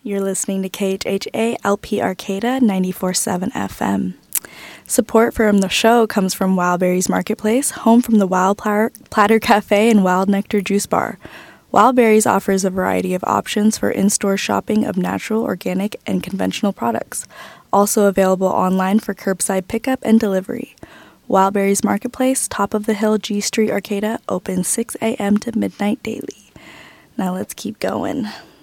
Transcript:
You're listening to KHHA LP Arcata 94.7 FM. Support from the show comes from Wildberries Marketplace, home from the Wild Platter Cafe and Wild Nectar Juice Bar. Wildberries offers a variety of options for in-store shopping of natural, organic, and conventional products. Also available online for curbside pickup and delivery. Wildberries Marketplace, top of the hill, G Street, Arcata, open 6 a.m. to midnight daily. Now let's keep going.